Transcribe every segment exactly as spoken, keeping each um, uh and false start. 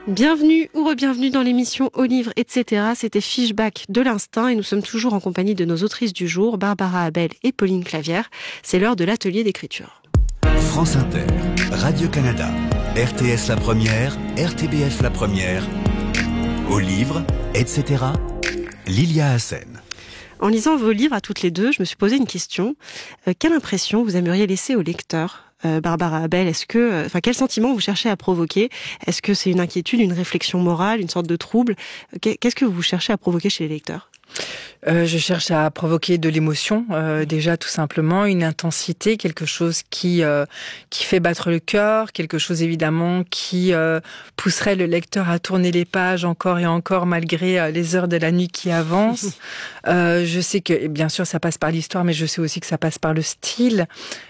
Bienvenue ou re-bienvenue dans l'émission Au livre, et cetera. C'était Fishback de l'instinct et nous sommes toujours en compagnie de nos autrices du jour, Barbara Abel et Pauline Clavière. C'est l'heure de l'atelier d'écriture. France Inter, Radio-Canada, R T S La Première, R T B F La Première, Au livre, et cetera. Lilia Hassen. En lisant vos livres à toutes les deux, je me suis posé une question. Euh, quelle impression vous aimeriez laisser au lecteur ? Euh, Barbara Abel, est-ce que, enfin, quel sentiment vous cherchez à provoquer ? Est-ce que c'est une inquiétude, une réflexion morale, une sorte de trouble ? Qu'est-ce que vous cherchez à provoquer chez les lecteurs ? Euh, je cherche à provoquer de l'émotion, euh, déjà tout simplement, une intensité, quelque chose qui euh, qui fait battre le cœur, quelque chose évidemment qui euh, pousserait le lecteur à tourner les pages encore et encore malgré euh, les heures de la nuit qui avancent. euh, je sais que, bien sûr, ça passe par l'histoire, mais je sais aussi que ça passe par le style.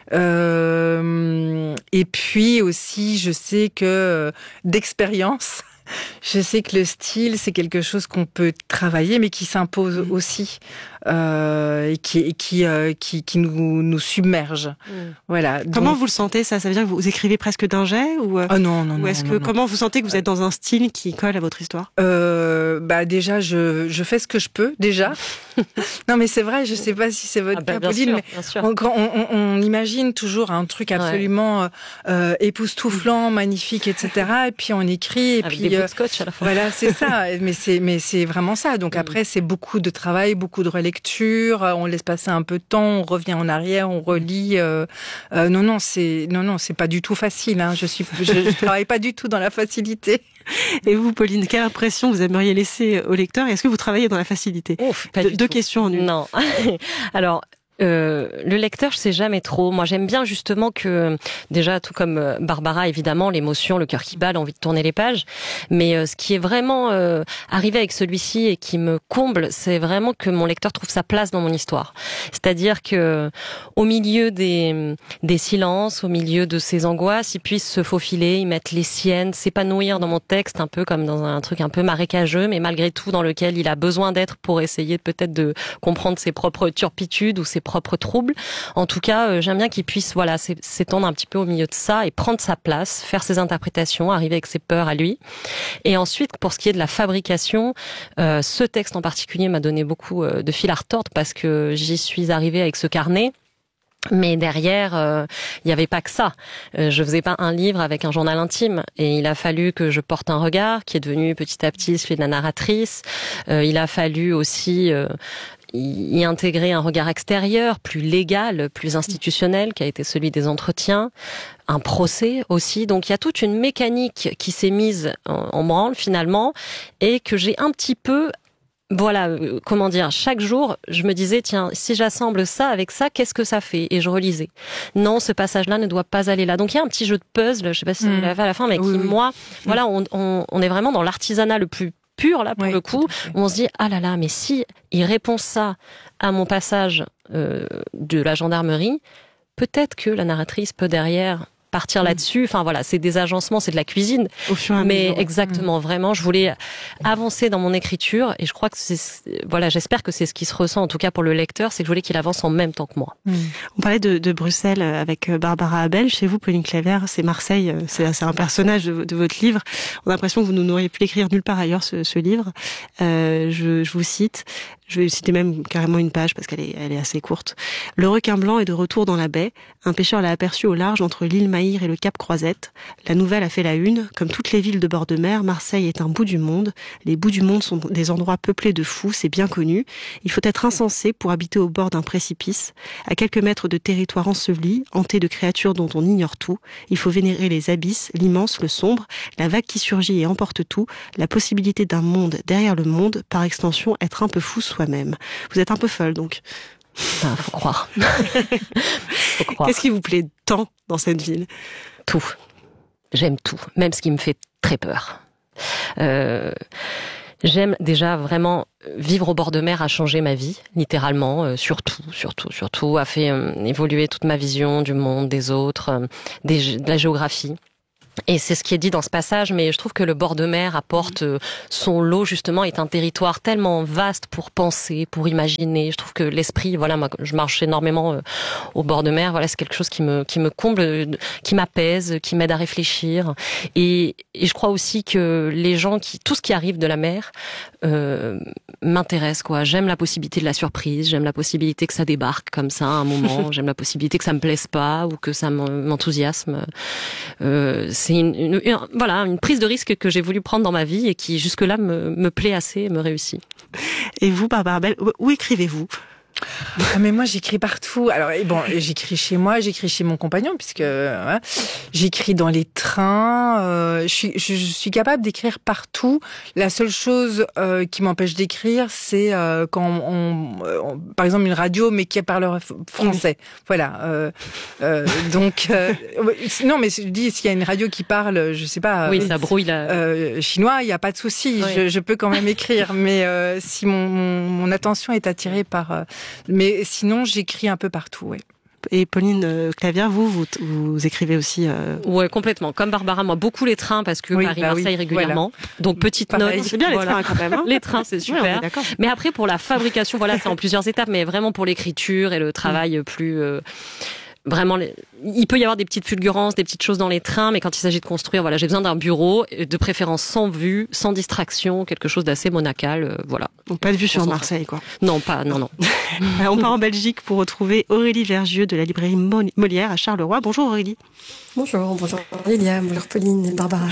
Euh, et puis aussi, je sais que euh, d'expérience, je sais que le style, c'est quelque chose qu'on peut travailler, mais qui s'impose mmh. aussi, euh, et qui, et qui, euh, qui, qui nous, nous submerge. Mmh. Voilà. Comment Donc... vous le sentez, ça ? Ça veut dire que vous écrivez presque d'un jet ou oh non, non, ou non. est-ce non, que non. comment vous sentez que vous êtes dans un style qui colle à votre histoire ? euh, Bah déjà, je, je fais ce que je peux déjà. Non, mais c'est vrai. Je sais pas si c'est votre ah bah, cas, Pauline, mais on, on, on, on imagine toujours un truc absolument ouais. euh, époustouflant, magnifique, et cetera. Et puis on écrit et avec puis des bouts de scotch à la fin. Voilà, c'est ça. Mais c'est mais c'est vraiment ça. Donc après, c'est beaucoup de travail, beaucoup de relecture. On laisse passer un peu de temps, on revient en arrière, on relit. Euh, euh, non, non, c'est non, non, c'est pas du tout facile. Hein. Je suis, je, je travaille pas du tout dans la facilité. Et vous, Pauline, quelle impression vous aimeriez laisser au lecteur ? Et est-ce que vous travaillez dans la facilité ? Ouf, pas de, du Deux tout. questions en une. Non. Alors. Euh, le lecteur, je sais jamais trop. Moi, j'aime bien justement que, déjà, tout comme Barbara, évidemment, l'émotion, le cœur qui bat, l'envie de tourner les pages. Mais euh, ce qui est vraiment euh, arrivé avec celui-ci et qui me comble, c'est vraiment que mon lecteur trouve sa place dans mon histoire. C'est-à-dire que, au milieu des des silences, au milieu de ses angoisses, il puisse se faufiler, y mettre les siennes, s'épanouir dans mon texte, un peu comme dans un truc un peu marécageux, mais malgré tout dans lequel il a besoin d'être pour essayer peut-être de comprendre ses propres turpitudes ou ses propres troubles. En tout cas, euh, j'aime bien qu'il puisse voilà s'étendre un petit peu au milieu de ça et prendre sa place, faire ses interprétations, arriver avec ses peurs à lui. Et ensuite, pour ce qui est de la fabrication, euh, ce texte en particulier m'a donné beaucoup euh, de fil à retordre parce que j'y suis arrivée avec ce carnet. Mais derrière, il euh, n'y avait pas que ça. Euh, je faisais pas un livre avec un journal intime. Et il a fallu que je porte un regard qui est devenu petit à petit celui de la narratrice. Euh, il a fallu aussi euh, y intégrer un regard extérieur, plus légal, plus institutionnel, qui a été celui des entretiens. Un procès aussi. Donc il y a toute une mécanique qui s'est mise en, en branle finalement et que j'ai un petit peu... Voilà, euh, comment dire, chaque jour, je me disais, tiens, si j'assemble ça avec ça, qu'est-ce que ça fait ? Et je relisais. Non, ce passage-là ne doit pas aller là. Donc il y a un petit jeu de puzzle, je sais pas si mmh. vous l'avez fait à la fin, mais oui, qui, oui. moi, mmh. voilà, on, on, on est vraiment dans l'artisanat le plus pur, là, pour oui, le coup, où on se dit, ah là là, mais si il répond ça à mon passage euh, de la gendarmerie, peut-être que la narratrice peut derrière... partir là-dessus. Enfin voilà, c'est des agencements, c'est de la cuisine. Au fur et à mais mesure. exactement, mmh. vraiment, je voulais avancer dans mon écriture et je crois que c'est, voilà, j'espère que c'est ce qui se ressent en tout cas pour le lecteur, c'est que je voulais qu'il avance en même temps que moi. Mmh. On parlait de, de Bruxelles avec Barbara Abel. Chez vous, Pauline Clavière, c'est Marseille. C'est, c'est un personnage de, de votre livre. On a l'impression que vous n'auriez pu l'écrire nulle part ailleurs, ce, ce livre. Euh, je, je vous cite. Je vais citer même carrément une page parce qu'elle est, elle est assez courte. Le requin blanc est de retour dans la baie. Un pêcheur l'a aperçu au large entre l'île Maïr et le cap Croisette. La nouvelle a fait la une. Comme toutes les villes de bord de mer, Marseille est un bout du monde. Les bouts du monde sont des endroits peuplés de fous, c'est bien connu. Il faut être insensé pour habiter au bord d'un précipice. À quelques mètres de territoire enseveli, hanté de créatures dont on ignore tout. Il faut vénérer les abysses, l'immense, le sombre, la vague qui surgit et emporte tout, la possibilité d'un monde derrière le monde, par extension, être un peu fou soi-même. Vous êtes un peu folle, donc. Ben, faut croire. faut croire. Qu'est-ce qui vous plaît tant dans cette ville ? Tout. J'aime tout, même ce qui me fait très peur. Euh, j'aime déjà vraiment vivre au bord de mer a changé ma vie, littéralement, euh, surtout, surtout, surtout, a fait euh, évoluer toute ma vision du monde, des autres, euh, des, de la géographie. Et c'est ce qui est dit dans ce passage, mais je trouve que le bord de mer apporte euh, son lot, justement, est un territoire tellement vaste pour penser, pour imaginer. Je trouve que l'esprit, voilà, moi, je marche énormément euh, au bord de mer, voilà, c'est quelque chose qui me, qui me comble, qui m'apaise, qui m'aide à réfléchir. Et, et je crois aussi que les gens qui, tout ce qui arrive de la mer, euh, m'intéresse, quoi. J'aime la possibilité de la surprise, j'aime la possibilité que ça débarque comme ça à un moment, j'aime la possibilité que ça me plaise pas ou que ça m'enthousiasme. Euh, c'est une, une, une, voilà, une prise de risque que j'ai voulu prendre dans ma vie et qui jusque-là me, me plaît assez et me réussit. Et vous, Barbara Abel, où écrivez-vous ? Ah, mais moi j'écris partout. Alors bon, j'écris chez moi, j'écris chez mon compagnon puisque ouais, j'écris dans les trains. Euh, je, suis, je, je suis capable d'écrire partout. La seule chose euh, qui m'empêche d'écrire, c'est euh, quand on, on, par exemple une radio mais qui parle français. Voilà. Euh, euh, donc euh, non, mais je dis s'il y a une radio qui parle, je sais pas. Oui, ça brouille la. Euh, chinois, il y a pas de souci. Oui. Je, je peux quand même écrire, mais euh, si mon, mon, mon attention est attirée par euh, mais sinon, j'écris un peu partout, oui. Et Pauline euh, Clavière, vous, vous, vous écrivez aussi euh... Ouais, complètement. Comme Barbara, moi, beaucoup les trains parce que oui, Paris-Marseille bah oui, régulièrement. Voilà. Donc petite Pareil, note. C'est bien voilà. les trains quand même. Hein. Les trains, c'est super. Ouais, mais après, pour la fabrication, voilà, c'est en plusieurs étapes, mais vraiment pour l'écriture et le travail mmh. plus. Euh, Vraiment, il peut y avoir des petites fulgurances, des petites choses dans les trains, mais quand il s'agit de construire, voilà, j'ai besoin d'un bureau, de préférence sans vue, sans distraction, quelque chose d'assez monacal, euh, voilà. Donc pas de vue sur Marseille, quoi. Non, pas, non, non. On part en Belgique pour retrouver Aurélie Vergieux de la librairie Molière à Charleroi. Bonjour Aurélie. Bonjour, bonjour Lilia, bonjour Pauline et Barbara.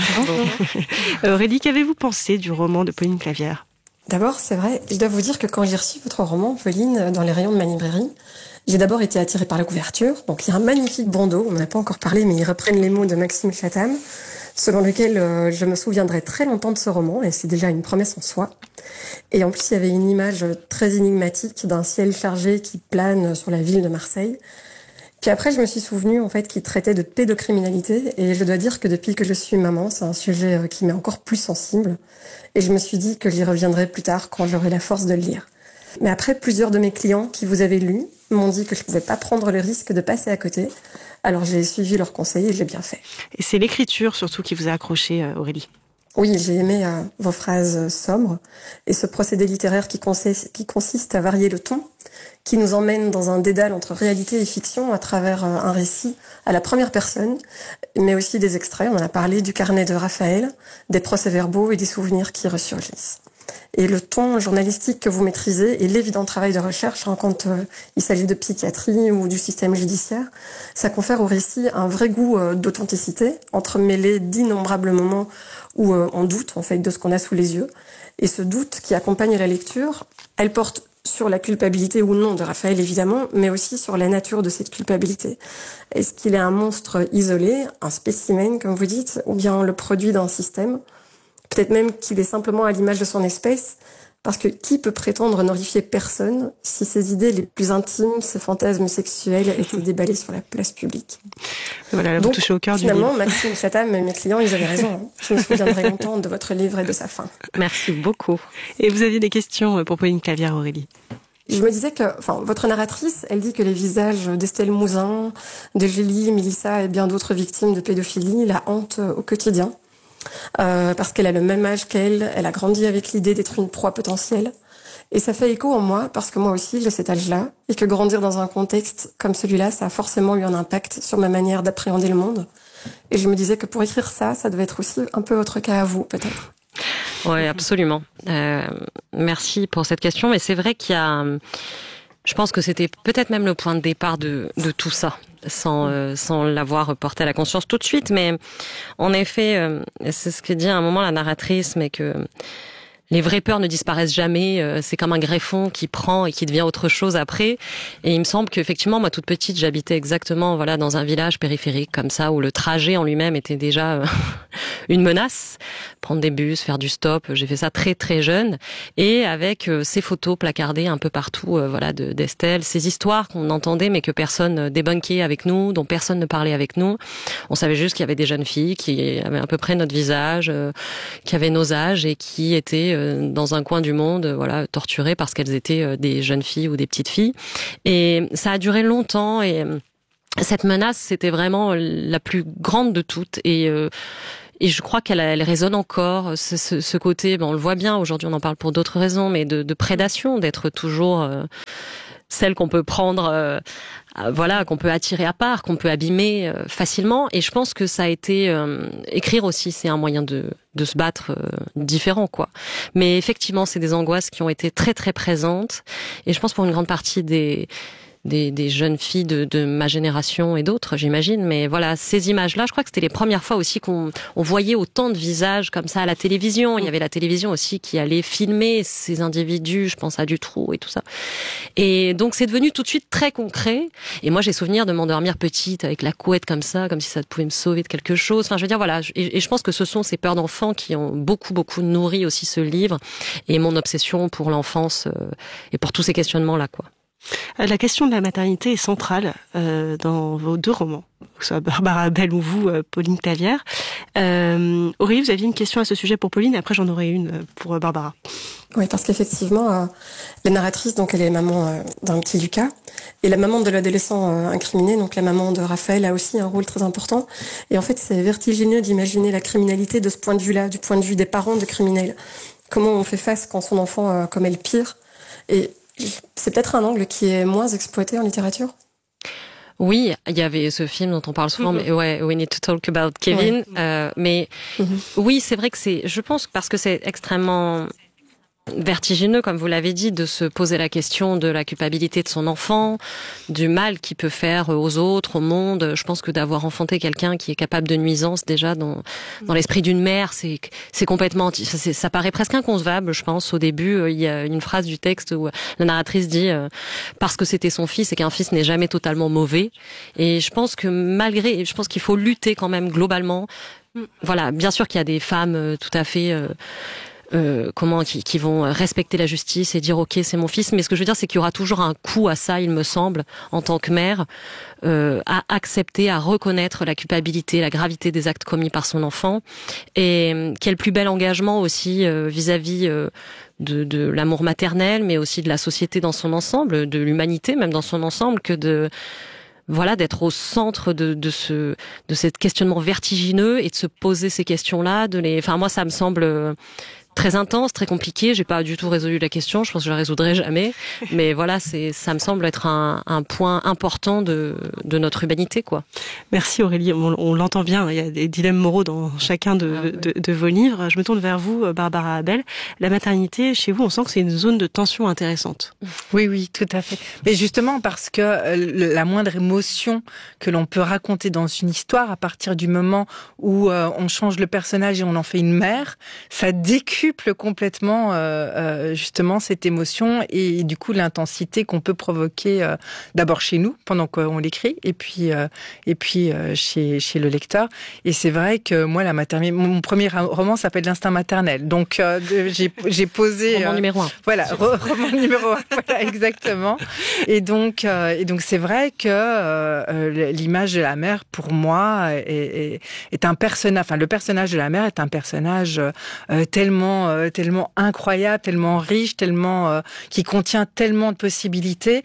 Aurélie, qu'avez-vous pensé du roman de Pauline Clavière ? D'abord, c'est vrai, je dois vous dire que quand j'ai reçu votre roman, Pauline, dans les rayons de ma librairie, j'ai d'abord été attirée par la couverture. Donc il y a un magnifique bandeau, on n'en a pas encore parlé, mais ils reprennent les mots de Maxime Chatham, selon lequel euh, je me souviendrai très longtemps de ce roman, et c'est déjà une promesse en soi. Et en plus, il y avait une image très énigmatique d'un ciel chargé qui plane sur la ville de Marseille. Puis après, je me suis souvenue en fait qu'il traitait de pédocriminalité, et je dois dire que depuis que je suis maman, c'est un sujet qui m'est encore plus sensible. Et je me suis dit que j'y reviendrai plus tard quand j'aurai la force de le lire. Mais après, plusieurs de mes clients qui vous avez lu m'ont dit que je ne pouvais pas prendre le risque de passer à côté. Alors j'ai suivi leurs conseils et j'ai bien fait. Et c'est l'écriture surtout qui vous a accroché, Aurélie ? Oui, j'ai aimé euh, vos phrases sombres et ce procédé littéraire qui consiste, qui consiste à varier le ton, qui nous emmène dans un dédale entre réalité et fiction à travers euh, un récit à la première personne, mais aussi des extraits, on en a parlé, du carnet de Raphaël, des procès-verbaux et des souvenirs qui ressurgissent. Et le ton journalistique que vous maîtrisez et l'évident travail de recherche, hein, quand euh, il s'agit de psychiatrie ou du système judiciaire, ça confère au récit un vrai goût euh, d'authenticité, entremêlé d'innombrables moments où euh, on doute en fait de ce qu'on a sous les yeux. Et ce doute qui accompagne la lecture, elle porte sur la culpabilité ou non de Raphaël évidemment, mais aussi sur la nature de cette culpabilité. Est-ce qu'il est un monstre isolé, un spécimen comme vous dites, ou bien le produit d'un système ? Peut-être même qu'il est simplement à l'image de son espèce, parce que qui peut prétendre n'horrifier personne si ses idées les plus intimes, ses fantasmes sexuels étaient déballés sur la place publique. Voilà, vous Donc, touchez au cœur du finalement, livre. Maxime Chatham et mes clients, ils avaient raison. Hein. Je me souviendrai longtemps de votre livre et de sa fin. Merci beaucoup. Et vous aviez des questions pour Pauline Clavière, Aurélie ? Je me disais que, enfin, votre narratrice, elle dit que les visages d'Estelle Mouzin, de Julie, Mélissa et bien d'autres victimes de pédophilie la hantent au quotidien. Euh, parce qu'elle a le même âge qu'elle, elle a grandi avec l'idée d'être une proie potentielle. Et ça fait écho en moi, parce que moi aussi j'ai cet âge-là, et que grandir dans un contexte comme celui-là, ça a forcément eu un impact sur ma manière d'appréhender le monde. Et je me disais que pour écrire ça, ça devait être aussi un peu votre cas à vous, peut-être. Oui, absolument. Euh, merci pour cette question, mais c'est vrai qu'il y a... Je pense que c'était peut-être même le point de départ de, de tout ça, sans, euh, sans l'avoir porté à la conscience tout de suite. Mais en effet, euh, c'est ce que dit à un moment la narratrice, mais que les vraies peurs ne disparaissent jamais. Euh, c'est comme un greffon qui prend et qui devient autre chose après. Et il me semble qu'effectivement, moi, toute petite, j'habitais exactement voilà dans un village périphérique comme ça, où le trajet en lui-même était déjà euh, une menace. Prendre des bus, faire du stop, j'ai fait ça très très jeune, et avec euh, ces photos placardées un peu partout, euh, voilà, de d'Estelle, ces histoires qu'on entendait mais que personne débunkait avec nous, dont personne ne parlait avec nous. On savait juste qu'il y avait des jeunes filles qui avaient à peu près notre visage, euh, qui avaient nos âges et qui étaient euh, dans un coin du monde, euh, voilà, torturées parce qu'elles étaient euh, des jeunes filles ou des petites filles. Et ça a duré longtemps et cette menace, c'était vraiment la plus grande de toutes. Et euh, Et je crois qu'elle elle résonne encore, ce, ce, ce côté, ben on le voit bien, aujourd'hui on en parle pour d'autres raisons, mais de, de prédation, d'être toujours euh, celle qu'on peut prendre, euh, voilà, qu'on peut attirer à part, qu'on peut abîmer euh, facilement. Et je pense que ça a été... Euh, écrire aussi, c'est un moyen de, de se battre euh, différent, quoi. Mais effectivement, c'est des angoisses qui ont été très très présentes. Et je pense pour une grande partie des... Des, des jeunes filles de, de ma génération et d'autres, j'imagine. Mais voilà, ces images-là, je crois que c'était les premières fois aussi qu'on on voyait autant de visages comme ça à la télévision. Il y avait la télévision aussi qui allait filmer ces individus, je pense à Dutroux et tout ça. Et donc c'est devenu tout de suite très concret. Et moi j'ai souvenir de m'endormir petite avec la couette comme ça, comme si ça pouvait me sauver de quelque chose. Enfin je veux dire voilà, et, et je pense que ce sont ces peurs d'enfants qui ont beaucoup beaucoup nourri aussi ce livre et mon obsession pour l'enfance euh, et pour tous ces questionnements-là, quoi. La question de la maternité est centrale euh, dans vos deux romans, que ce soit Barbara Abel ou vous, euh, Pauline Clavière. Euh, Aurélie, vous aviez une question à ce sujet pour Pauline, et après j'en aurai une pour Barbara. Oui, parce qu'effectivement, euh, la narratrice, donc elle est maman euh, d'un petit Lucas, et la maman de l'adolescent euh, incriminé, donc la maman de Raphaël, a aussi un rôle très important. Et en fait, c'est vertigineux d'imaginer la criminalité de ce point de vue-là, du point de vue des parents de criminels. Comment on fait face quand son enfant euh, commet le pire. Et c'est peut-être un angle qui est moins exploité en littérature. Oui, il y avait ce film dont on parle souvent, mm-hmm. mais ouais, We Need to Talk About Kevin. Ouais. Euh, mais mm-hmm. oui, c'est vrai que c'est, je pense, parce que c'est extrêmement vertigineux, comme vous l'avez dit, de se poser la question de la culpabilité de son enfant, du mal qu'il peut faire aux autres, au monde. Je pense que d'avoir enfanté quelqu'un qui est capable de nuisance, déjà, dans, dans l'esprit d'une mère, c'est, c'est complètement, ça, c'est, ça paraît presque inconcevable, je pense. Au début, il y a une phrase du texte où la narratrice dit euh, parce que c'était son fils et qu'un fils n'est jamais totalement mauvais. Et je pense que malgré, je pense qu'il faut lutter quand même globalement. Voilà, bien sûr qu'il y a des femmes euh, tout à fait, euh, Euh, comment qui, qui vont respecter la justice et dire ok c'est mon fils, mais ce que je veux dire c'est qu'il y aura toujours un coût à ça, il me semble, en tant que mère, euh, à accepter, à reconnaître la culpabilité, la gravité des actes commis par son enfant, et quel plus bel engagement aussi euh, vis-à-vis euh, de, de l'amour maternel, mais aussi de la société dans son ensemble, de l'humanité même dans son ensemble, que de voilà, d'être au centre de, de ce, de cet questionnement vertigineux et de se poser ces questions-là, de les, enfin moi ça me semble très intense, très compliqué. J'ai pas du tout résolu la question. Je pense que je la résoudrai jamais. Mais voilà, c'est, ça me semble être un, un point important de, de notre humanité, quoi. Merci Aurélie. On, on l'entend bien. Il y a des dilemmes moraux dans chacun de, ah, ouais. de, de vos livres. Je me tourne vers vous, Barbara Abel. La maternité, chez vous, on sent que c'est une zone de tension intéressante. Oui, oui, tout à fait. Mais justement parce que la moindre émotion que l'on peut raconter dans une histoire, à partir du moment où euh, on change le personnage et on en fait une mère, ça décuple complètement euh, euh, justement cette émotion et, et du coup l'intensité qu'on peut provoquer euh, d'abord chez nous pendant qu'on l'écrit et puis euh, et puis euh, chez chez le lecteur. Et c'est vrai que moi la maternité, mon premier roman s'appelle L'instinct maternel, donc euh, j'ai j'ai posé roman euh, numéro un. Voilà, roman numéro un. Voilà, exactement. Et donc euh, et donc c'est vrai que euh, l'image de la mère pour moi est, est, est un personnage. Enfin, le personnage de la mère est un personnage euh, tellement Euh, tellement incroyable, tellement riche, tellement euh, qui contient tellement de possibilités.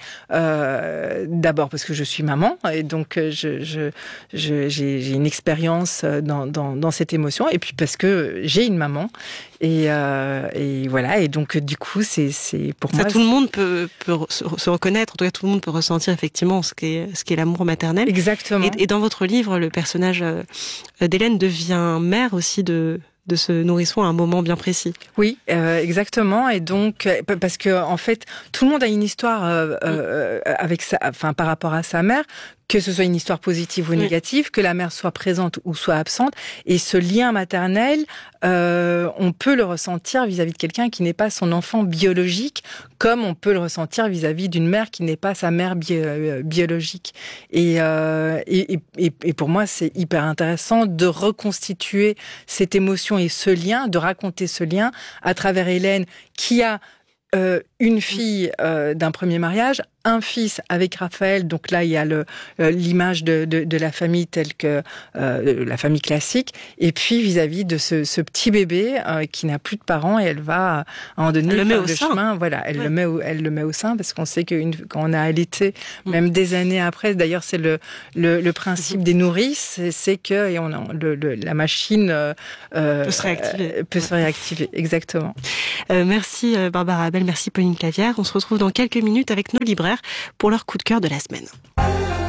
Euh, d'abord parce que je suis maman et donc euh, je, je, je j'ai, j'ai une expérience dans, dans, dans cette émotion et puis parce que j'ai une maman et, euh, et voilà et donc du coup c'est, c'est pour ça, moi tout le monde peut, peut se reconnaître, en tout cas tout le monde peut ressentir effectivement ce qu'est, ce qu'est l'amour maternel. Exactement. Et, et dans votre livre, le personnage d'Hélène devient mère aussi de de ce nourrisson à un moment bien précis. Oui, euh, exactement. Et donc, parce que en fait, tout le monde a une histoire euh, euh, avec sa, enfin, par rapport à sa mère, que ce soit une histoire positive ou négative, oui. Que la mère soit présente ou soit absente. Et ce lien maternel, euh, on peut le ressentir vis-à-vis de quelqu'un qui n'est pas son enfant biologique, comme on peut le ressentir vis-à-vis d'une mère qui n'est pas sa mère bi- euh, biologique. Et, euh, et, et, et pour moi, c'est hyper intéressant de reconstituer cette émotion et ce lien, de raconter ce lien à travers Hélène, qui a euh, une fille euh, d'un premier mariage, un fils avec Raphaël. Donc là, il y a le, euh, l'image de, de, de la famille telle que euh, la famille classique. Et puis vis-à-vis de ce, ce petit bébé euh, qui n'a plus de parents et elle va à un moment donné elle faire le, met le au sein. chemin. Voilà, elle ouais. le met, au, elle le met au sein parce qu'on sait que une, quand on a allaité, mmh. même des années après. D'ailleurs, c'est le le, le principe mmh. des nourrices, c'est, c'est que et on a, le, le, la machine euh, peut se réactiver. Euh, peut ouais. se réactiver, exactement. Euh, merci Barbara Abel, merci Pauline Clavière. On se retrouve dans quelques minutes avec nos libraires pour leur coup de cœur de la semaine.